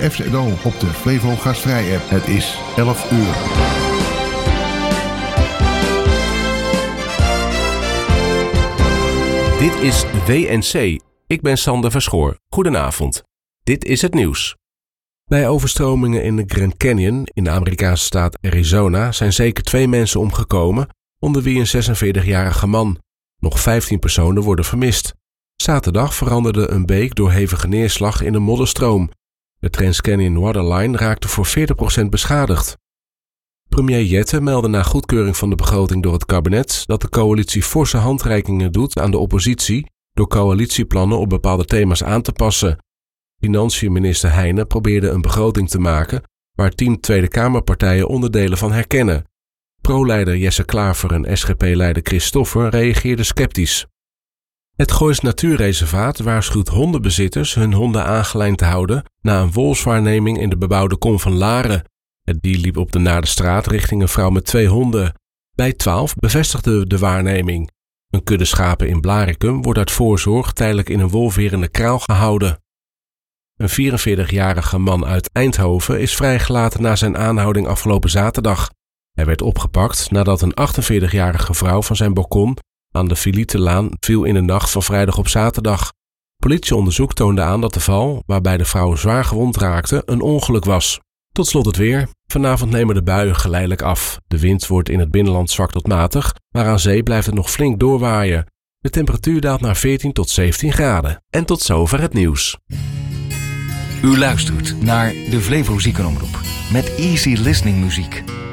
FZO op de Flevo Gastvrij app. Het is 11 uur. Dit is WNC. Ik ben Sander Verschoor. Goedenavond. Dit is het nieuws. Bij overstromingen in de Grand Canyon in de Amerikaanse staat Arizona zijn zeker 2 mensen omgekomen, onder wie een 46-jarige man. Nog 15 personen worden vermist. Zaterdag veranderde een beek door hevige neerslag in een modderstroom. De Trans-Canyon Waterline raakte voor 40% beschadigd. Premier Jette meldde na goedkeuring van de begroting door het kabinet dat de coalitie forse handreikingen doet aan de oppositie door coalitieplannen op bepaalde thema's aan te passen. Financiën-minister Heijnen probeerde een begroting te maken waar 10 Tweede Kamerpartijen onderdelen van herkennen. Pro-leider Jesse Klaver en SGP-leider Chris Stoffer reageerden sceptisch. Het Goois Natuurreservaat waarschuwt hondenbezitters hun honden aangelijnd te houden na een wolfswaarneming in de bebouwde kom van Laren. Het dier liep op de Naardenstraat richting een vrouw met 2 honden. Bij 12 bevestigde de waarneming. Een kudde schapen in Blaricum wordt uit voorzorg tijdelijk in een wolverende kraal gehouden. Een 44-jarige man uit Eindhoven is vrijgelaten na zijn aanhouding afgelopen zaterdag. Hij werd opgepakt nadat een 48-jarige vrouw van zijn balkon aan de Filietenlaan viel in de nacht van vrijdag op zaterdag. Politieonderzoek toonde aan dat de val, waarbij de vrouw zwaar gewond raakte, een ongeluk was. Tot slot het weer. Vanavond nemen de buien geleidelijk af. De wind wordt in het binnenland zwak tot matig, maar aan zee blijft het nog flink doorwaaien. De temperatuur daalt naar 14 tot 17 graden. En tot zover het nieuws. U luistert naar de Flevo Ziekenomroep met easy listening muziek.